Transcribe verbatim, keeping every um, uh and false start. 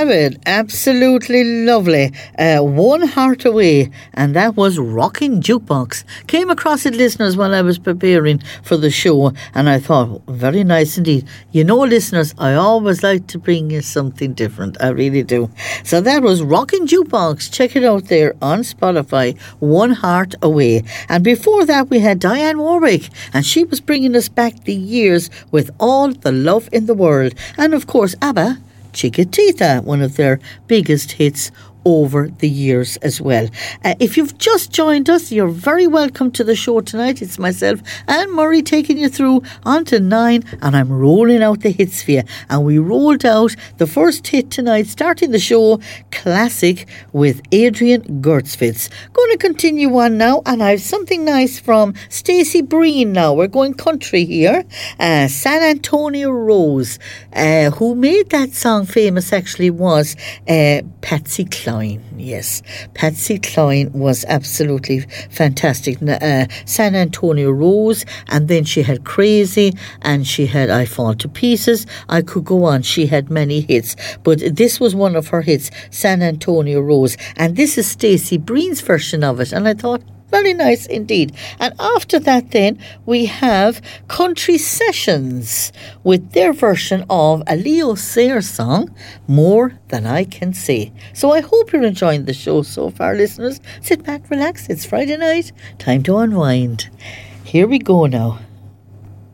have it. Absolutely lovely. Uh, One Heart Away, and that was Rocking Jukebox. Came across it, listeners, while I was preparing for the show, and I thought, very nice indeed. You know, listeners, I always like to bring you something different. I really do. So that was Rocking Jukebox. Check it out there on Spotify. One Heart Away. And before that, we had Diane Warwick, and she was bringing us back the years with All the Love in the World. And of course, ABBA, Chiquitita, one of their biggest hits over the years as well. Uh, if you've just joined us, you're very welcome to the show tonight. It's myself and Murray taking you through on to nine, and I'm rolling out the hits for you. And we rolled out the first hit tonight, starting the show, Classic, with Adrian Gertzfitz. Going to continue on now, and I have something nice from Stacey Breen now. We're going country here. Uh, San Antonio Rose, uh, who made that song famous actually was uh, Patsy Cline. Yes, Patsy Cline was absolutely fantastic. Uh, San Antonio Rose, and then she had Crazy, and she had I Fall to Pieces. I could go on. She had many hits, but this was one of her hits, San Antonio Rose, and this is Stacey Breen's version of it, and I thought, very nice indeed. And after that then we have Country Sessions with their version of a Leo Sayer song, More Than I Can Say. So I hope you're enjoying the show so far, listeners. Sit back, relax. It's Friday night. Time to unwind. Here we go now.